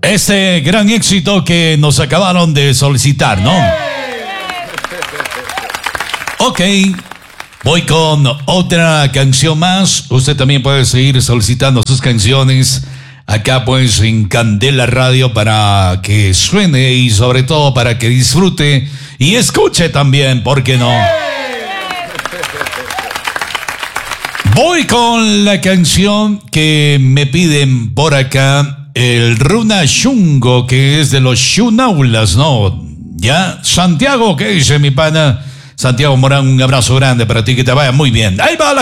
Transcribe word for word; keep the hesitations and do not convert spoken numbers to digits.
Ese gran éxito que nos acabaron de solicitar, ¿no? Ok, voy con otra canción más. Usted también puede seguir solicitando sus canciones acá pues en Candela Radio para que suene y sobre todo para que disfrute y escuche también, ¿por qué no? Voy con la canción que me piden por acá, el Runa Shungo, que es de los Shunaulas, ¿no? ¿Ya? Santiago, ¿qué dice mi pana? Santiago Morán, un abrazo grande para ti, que te vaya muy bien. Ahí va la